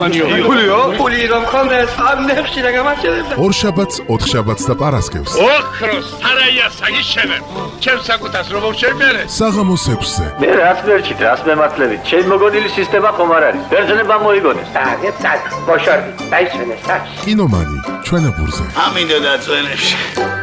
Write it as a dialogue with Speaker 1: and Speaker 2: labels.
Speaker 1: ფული რომ ხონდეს ამნებში რა გამარჯვებდა.
Speaker 2: ორშაბათს, ოთხშაბათს და პარასკევს.
Speaker 3: ოქროს არაია საგიშენებ. ჩემს საკუთას რომ შევმერე.
Speaker 2: საღამოს 6-ზე.
Speaker 4: მე რაც მერჩით, რაც მემართლებით. ჩემი მოგონილი სისტემა ხომ არ არის. ბერძნებმა მოიგონეს.
Speaker 1: ბოშორდი, დაიცვენეს.
Speaker 2: კინომანი, ჩვენებურზე.
Speaker 3: ამინდა დაწვენებში.